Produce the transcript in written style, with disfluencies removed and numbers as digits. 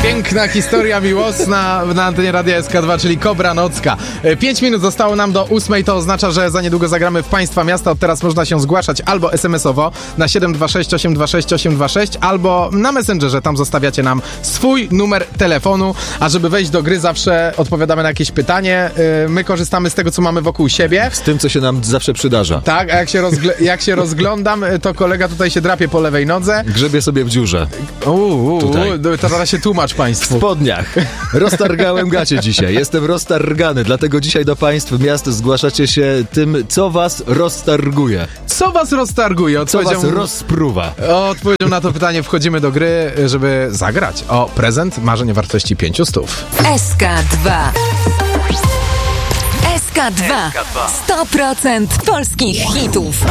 Piękna historia miłosna na antenie Radia SK2, czyli Kobra Nocka. 5 minut zostało nam do 8, to oznacza, że za niedługo zagramy w Państwa Miasta. Od teraz można się zgłaszać albo SMS-owo na 726 826 826, albo na Messengerze, tam zostawiacie nam swój numer telefonu, a żeby wejść do gry zawsze odpowiadamy na jakieś pytanie. My korzystamy z tego, co mamy wokół siebie. Z tym, co się nam zawsze przydarza. Tak, a jak się rozglądam, to kolega tutaj się drapie po lewej nodze. Grzebie sobie w dziurze. To zaraz się tłumacz W Państwu. spodniach. Roztargałem gacie dzisiaj. Jestem roztargany, dlatego dzisiaj do Państw Miast zgłaszacie się tym, co was roztarguje. Co was roztarguje? Co was rozpruwa. Odpowiedzią na to pytanie wchodzimy do gry, żeby zagrać o prezent marzeń o wartości 500. SK2. SK2. 100% polskich hitów.